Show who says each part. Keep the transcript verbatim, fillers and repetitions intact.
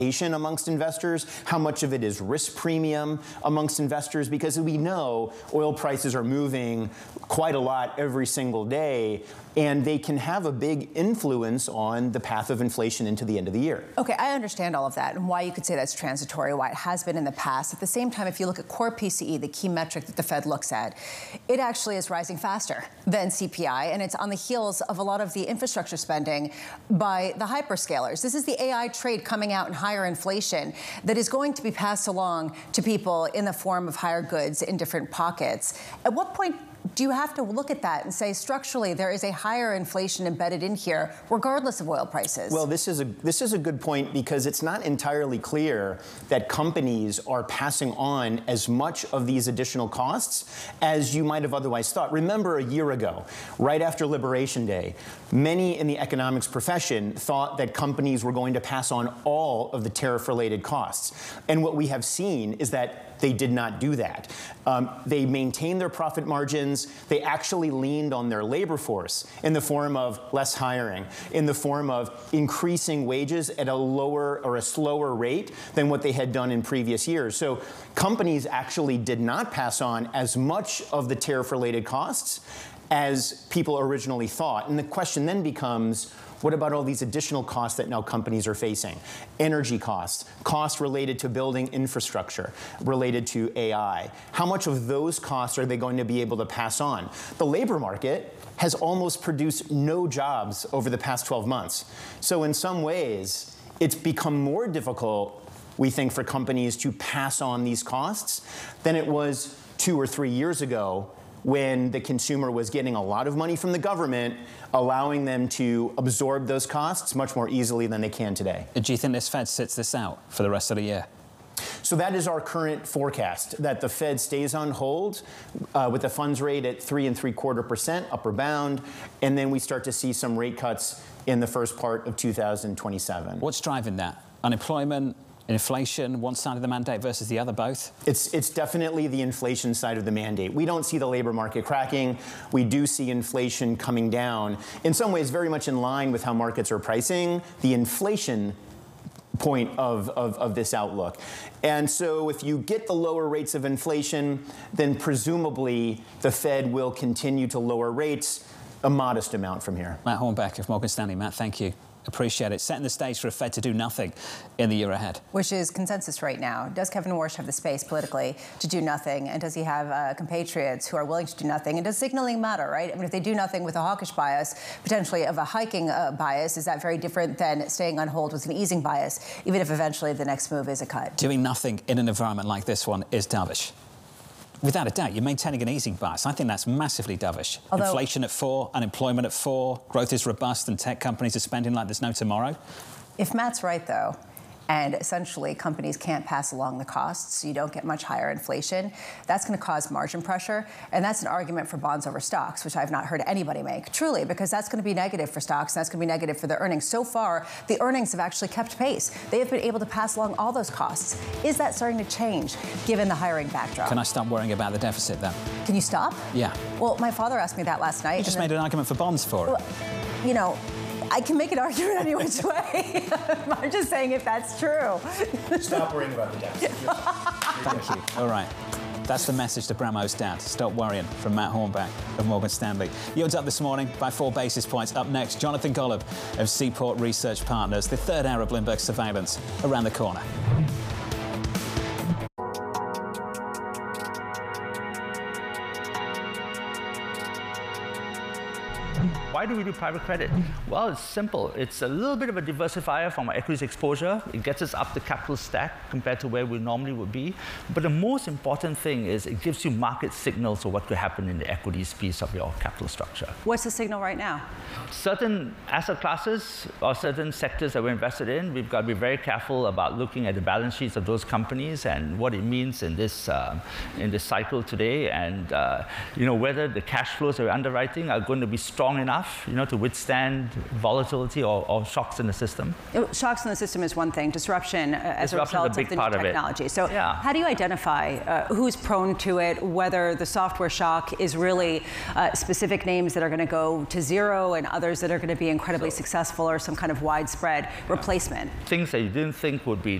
Speaker 1: amongst investors, how much of it is risk premium amongst investors, because we know oil prices are moving quite a lot every single day, and they can have a big influence on the path of inflation into the end of the year.
Speaker 2: Okay, I understand all of that and why you could say that's transitory, why it has been in the past. At the same time, if you look at core P C E, the key metric that the Fed looks at, it actually is rising faster than C P I, and it's on the heels of a lot of the infrastructure spending by the hyperscalers. This is the A I trade coming out in higher inflation that is going to be passed along to people in the form of higher goods in different pockets. At what point do you have to look at that and say structurally there is a higher inflation embedded in here, regardless of oil prices?
Speaker 1: Well, this is a this is a good point, because it's not entirely clear that companies are passing on as much of these additional costs as you might have otherwise thought. Remember, a year ago, right after Liberation Day, many in the economics profession thought that companies were going to pass on all of the tariff-related costs. And what we have seen is that they did not do that. Um, they maintained their profit margins. They actually leaned on their labor force in the form of less hiring, in the form of increasing wages at a lower or a slower rate than what they had done in previous years. So companies actually did not pass on as much of the tariff-related costs as people originally thought. And the question then becomes, what about all these additional costs that now companies are facing? Energy costs, costs related to building infrastructure, related to A I. How much of those costs are they going to be able to pass on? The labor market has almost produced no jobs over the past twelve months. So in some ways, it's become more difficult, we think, for companies to pass on these costs than it was two or three years ago, when the consumer was getting a lot of money from the government, allowing them to absorb those costs much more easily than they can today.
Speaker 3: Do you think this Fed sits this out for the rest of the year?
Speaker 1: So that is our current forecast, that the Fed stays on hold uh, with the funds rate at three and three quarter percent upper bound, and then we start to see some rate cuts in the first part of two thousand twenty-seven.
Speaker 3: What's driving that? Unemployment? Inflation, one side of the mandate versus the other, both?
Speaker 1: It's, it's definitely the inflation side of the mandate. We don't see the labor market cracking. We do see inflation coming down, in some ways very much in line with how markets are pricing the inflation point of, of, of this outlook. And so if you get the lower rates of inflation, then presumably the Fed will continue to lower rates a modest amount from here.
Speaker 3: Matt Hornbeck of Morgan Stanley. Matt, thank you. Appreciate it. Setting the stage for a Fed to do nothing in the year ahead.
Speaker 2: Which is consensus right now. Does Kevin Warsh have the space politically to do nothing? And does he have uh, compatriots who are willing to do nothing? And does signaling matter, right? I mean, if they do nothing with a hawkish bias, potentially of a hiking uh, bias, is that very different than staying on hold with an easing bias, even if eventually the next move is a cut?
Speaker 3: Doing nothing in an environment like this one is dovish. Without a doubt, you're maintaining an easing bias. I think that's massively dovish. Although, inflation at four, unemployment at four, growth is robust, and tech companies are spending like there's no tomorrow.
Speaker 2: If Matt's right, though, and essentially companies can't pass along the costs, so you don't get much higher inflation, that's going to cause margin pressure, and that's an argument for bonds over stocks, which I've not heard anybody make, truly, because that's going to be negative for stocks, and that's going to be negative for their earnings. So far, the earnings have actually kept pace. They have been able to pass along all those costs. Is that starting to change, given the hiring backdrop?
Speaker 3: Can I stop worrying about the deficit, then?
Speaker 2: Can you stop?
Speaker 3: Yeah.
Speaker 2: Well, my father asked me that last night.
Speaker 3: You just made
Speaker 2: then,
Speaker 3: an argument for bonds for it.
Speaker 2: Well, you know, I can make an argument any which way. I'm just saying if that's true.
Speaker 1: Stop worrying about the deficit.
Speaker 3: Thank you. All right. That's the message to Bramo's dad. Stop worrying, from Matt Hornbeck of Morgan Stanley. Yields up this morning by four basis points. Up next, Jonathan Golub of Seaport Research Partners. The third hour of Bloomberg Surveillance around the corner.
Speaker 4: Why do we do private credit? Well, it's simple. It's a little bit of a diversifier from our equities exposure. It gets us up the capital stack compared to where we normally would be. But the most important thing is it gives you market signals of what could happen in the equities piece of your capital structure.
Speaker 2: What's the signal right now?
Speaker 4: Certain asset classes or certain sectors that we're invested in, we've got to be very careful about looking at the balance sheets of those companies and what it means in this, uh, in this cycle today, and uh, you know, whether the cash flows that we're underwriting are going to be strong enough enough, you know, to withstand volatility or, or shocks in the system.
Speaker 5: Shocks in the system is one thing. Disruption uh, as
Speaker 4: Disruption
Speaker 5: a result
Speaker 4: is a big
Speaker 5: of the
Speaker 4: part
Speaker 5: new
Speaker 4: of it.
Speaker 5: technology. So
Speaker 4: Yeah.
Speaker 5: how do you identify uh, who's prone to it, whether the software shock is really uh, specific names that are going to go to zero and others that are going to be incredibly
Speaker 4: So-
Speaker 5: successful, or some kind of widespread replacement?
Speaker 4: Things that you didn't think would be